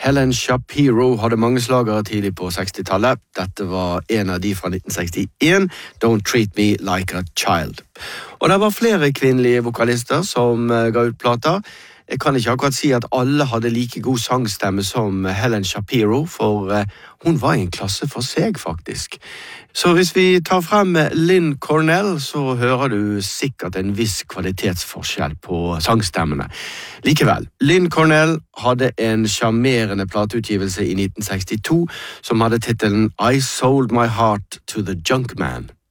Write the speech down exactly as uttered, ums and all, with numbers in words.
Helen Shapiro hadde mange slagere tidlig på sekstitallet. Dette var en av de fra nitten sekstien, Don't Treat Me Like a Child. Og det var flere kvinnelige vokalister som ga ut plater. Jeg kan ikke akkurat si at alle hadde like god sangstemme som Helen Shapiro, for hun var i en klasse for seg, faktisk. Så hvis vi tar frem Lynn Cornell, så hører du sikkert en viss kvalitetsforskjell på sangstemmene. Likevel, Lynn Cornell hadde en charmerende plateutgivelse i nitten sekstito, som hadde titelen I Sold My Heart to the Junkman.